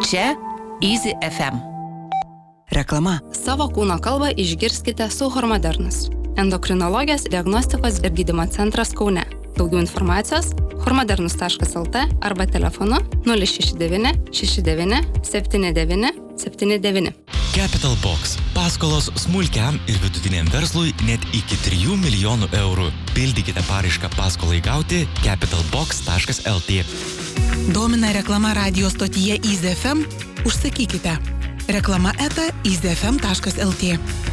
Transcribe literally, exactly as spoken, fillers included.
Čia Easy F M. Reklama. Savo kūno kalbą išgirskite su Hormodernus. Endokrinologijos diagnostikos ir gydymo centras Kaune. Daugiau informacijos hormodernus taškas el t arba telefonu nulis šeši devyni šeši devyni septyni devyni septyni devyni. Capital Box. Paskolos smulkiam ir vidutiniam verslui net iki trijų milijonų eurų. Pildykite paraišką paskolai gauti capital box taškas el t. Domina reklama radio stotyje Easy F M? Užsakykite. Reklama eta easy f m taškas el t.